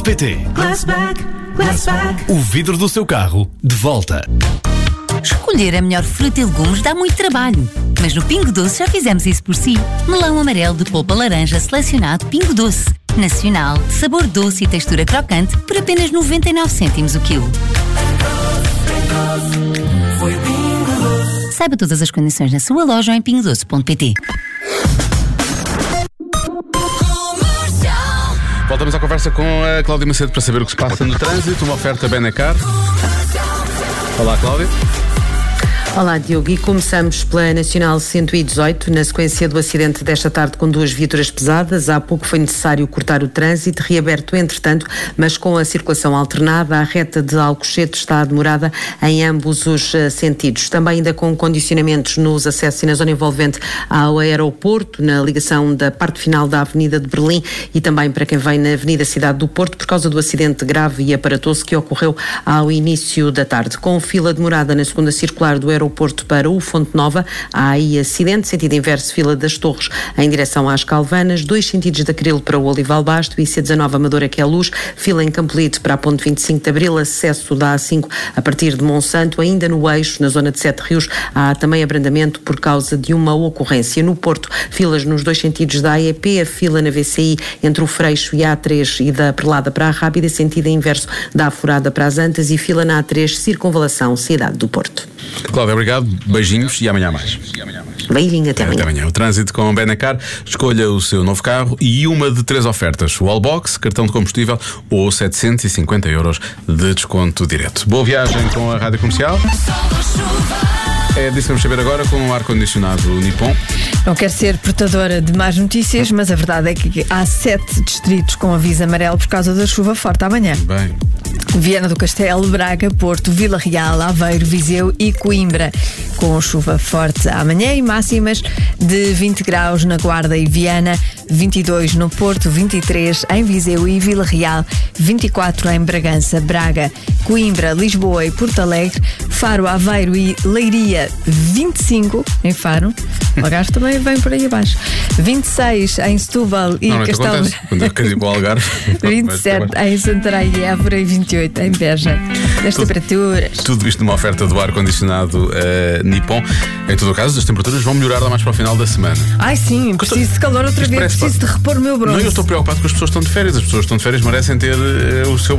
Glassback.pt. Glassback. O vidro do seu carro de volta. Escolher a melhor fruta e legumes dá muito trabalho, mas no Pingo Doce já fizemos isso por si. Melão amarelo de polpa laranja selecionado Pingo Doce. Nacional, de sabor doce e textura crocante por apenas 99 cêntimos o quilo. Saiba todas as condições na sua loja ou em pingodoce.pt. Voltamos à conversa com a Cláudia Macedo para saber o que se passa no trânsito. Uma oferta Benacar. Olá, Cláudia. Olá, Diogo, e começamos pela Nacional 118, na sequência do acidente desta tarde com duas viaturas pesadas. Há pouco foi necessário cortar o trânsito, reaberto entretanto, mas com a circulação alternada. A reta de Alcochete está demorada em ambos os sentidos. Também ainda com condicionamentos nos acessos e na zona envolvente ao aeroporto, na ligação da parte final da Avenida de Berlim e também para quem vem na Avenida Cidade do Porto, por causa do acidente grave e aparatoso que ocorreu ao início da tarde. Com fila demorada na segunda circular do aeroporto para o Fonte Nova, há aí acidente, sentido inverso, fila das Torres em direção às Calvanas, 2 sentidos da Cril para o Olival Basto, IC19 Amadora que é Luz, fila em Campolide para a ponte 25 de Abril, acesso da A5 a partir de Monsanto, ainda no eixo, na zona de Sete Rios, há também abrandamento por causa de uma ocorrência. No Porto, filas nos 2 sentidos da AEP, a fila na VCI entre o Freixo e a A3 e da Perlada para a Rábida, sentido inverso da Aforada para as Antas e fila na A3, Circunvalação, Cidade do Porto. Cláudia, obrigado, beijinhos e amanhã mais. Beijinho, até amanhã. Até amanhã. O trânsito com Benacar, escolha o seu novo carro e uma de 3 ofertas: Wallbox, cartão de combustível ou 750 euros de desconto direto. Boa viagem com a Rádio Comercial. É disso que vamos saber agora com o ar-condicionado Nippon. Não quero ser portadora de más notícias, mas a verdade é que há 7 distritos com aviso amarelo por causa da chuva forte amanhã. Bem. Viana do Castelo, Braga, Porto, Vila Real, Aveiro, Viseu e Coimbra. Com chuva forte amanhã e máximas de 20 graus na Guarda e Viana, 22 no Porto, 23 em Viseu e Vila Real, 24 em Bragança, Braga, Coimbra, Lisboa e Porto Alegre, Faro, Aveiro e Leiria, 25 em Faro. O Algarve também vem por aí abaixo. 26 em Setúbal e Castelo. Quando eu quero ir para o Algarve. 27 em Santarém e Évora e 28 em Beja. As temperaturas. Tudo isto numa oferta do ar-condicionado Nippon. Em todo o caso, as temperaturas vão melhorar lá mais para o final da semana. Ai sim, preciso de calor outra vez, preciso de repor o meu bronze. Não, eu estou preocupado com as pessoas que estão de férias. As pessoas que estão de férias merecem ter o seu